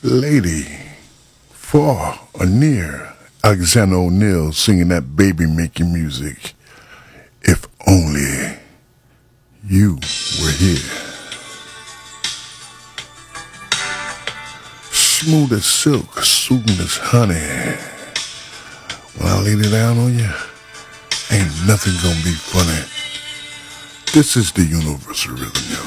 Lady, far or near, Alexander O'Neal singing that baby making music. If only you were here. Smooth as silk, soothing as honey. When I lay it down on you, ain't nothing gonna be funny. This is the universal rhythm, y'all.